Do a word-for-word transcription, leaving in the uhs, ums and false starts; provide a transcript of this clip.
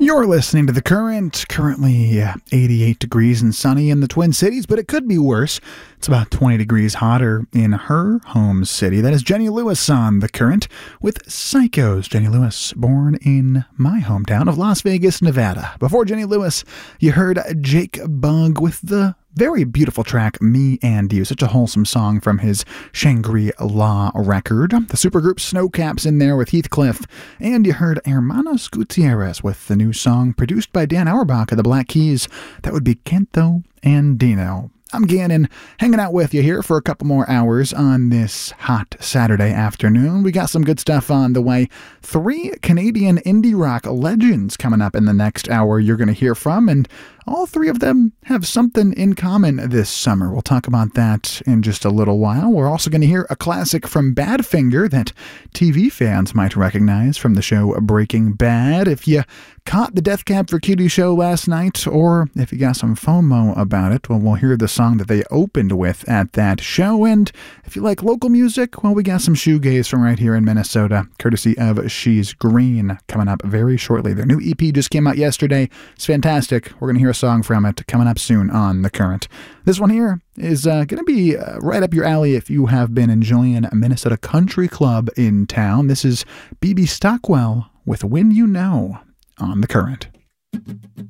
You're listening to The Current, currently uh, eighty-eight degrees and sunny in the Twin Cities, but it could be worse. It's about twenty degrees hotter in her home city. That is Jenny Lewis on The Current with Psychos. Jenny Lewis, born in my hometown of Las Vegas, Nevada. Before Jenny Lewis, you heard Jake Bugg with the very beautiful track, Me and You. Such a wholesome song from his Shangri-La record. The supergroup Snowcaps in there with Heathcliff. And you heard Hermanos Gutierrez with the new song produced by Dan Auerbach of the Black Keys. That would be Canto Andino. I'm Gannon, hanging out with you here for a couple more hours on this hot Saturday afternoon. We got some good stuff on the way. Three Canadian indie rock legends coming up in the next hour you're going to hear from, and all three of them have something in common this summer. We'll talk about that in just a little while. We're also going to hear a classic from Badfinger that T V fans might recognize from the show Breaking Bad. If you caught the Death Cab for Cutie show last night, or if you got some FOMO about it, well, we'll hear the song that they opened with at that show. And if you like local music, well, we got some shoegaze from right here in Minnesota, courtesy of She's Green, coming up very shortly. Their new E P just came out yesterday. It's fantastic. We're going to hear a song from it coming up soon on The Current. This one here is uh, going to be uh, right up your alley if you have been enjoying a Minnesota country club in town. This is B B Stockwell with When You Know on The Current.